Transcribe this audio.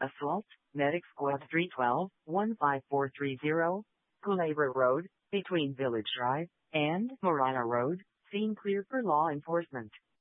Assault, Medic Squad 312, 15430, Culebra Road, between Village Drive and Marana Road, scene clear for law enforcement.